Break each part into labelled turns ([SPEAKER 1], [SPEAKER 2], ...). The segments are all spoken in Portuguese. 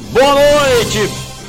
[SPEAKER 1] boa noite.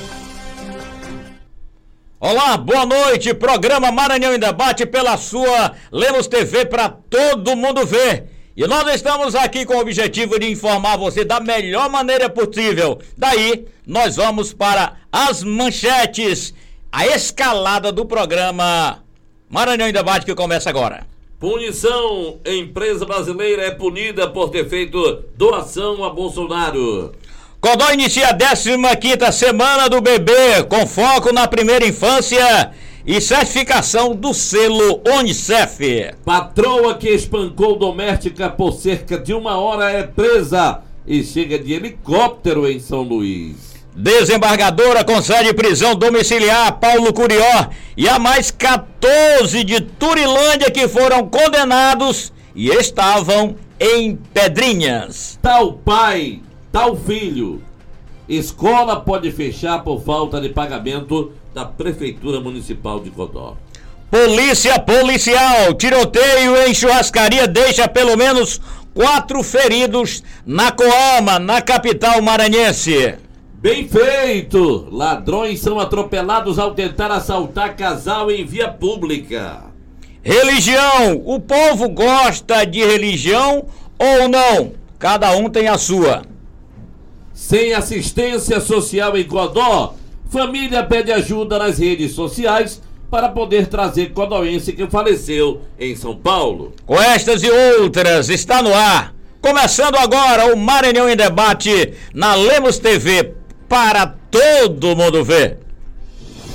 [SPEAKER 1] Olá, boa noite. Programa Maranhão em Debate pela sua Lemos TV para todo mundo ver. E nós estamos aqui com o objetivo de informar você da melhor maneira possível. Daí, nós vamos para as manchetes, a escalada do programa Maranhão em Debate que começa agora.
[SPEAKER 2] Punição: empresa brasileira é punida por ter feito doação a Bolsonaro.
[SPEAKER 1] Codó inicia a 15ª semana do bebê, com foco na primeira infância e certificação do selo Unicef.
[SPEAKER 2] Patroa que espancou doméstica por cerca de 1 hora é presa e chega de helicóptero em São Luís.
[SPEAKER 1] Desembargadora concede prisão domiciliar a Paulo Curió e a mais 14 de Turilândia que foram condenados e estavam em Pedrinhas.
[SPEAKER 2] Tal pai, tal filho. Escola pode fechar por falta de pagamento da Prefeitura Municipal de Codó.
[SPEAKER 1] Polícia policial, tiroteio em churrascaria deixa pelo menos 4 feridos na Coama, na capital maranhense.
[SPEAKER 2] Bem feito! Ladrões são atropelados ao tentar assaltar casal em via pública.
[SPEAKER 1] Religião, o povo gosta de religião ou não? Cada um tem a sua.
[SPEAKER 2] Sem assistência social em Codó, família pede ajuda nas redes sociais para poder trazer codóense que faleceu em São Paulo.
[SPEAKER 1] Com estas e outras, está no ar. Começando agora o Maranhão em Debate na Lemos TV, para todo mundo ver.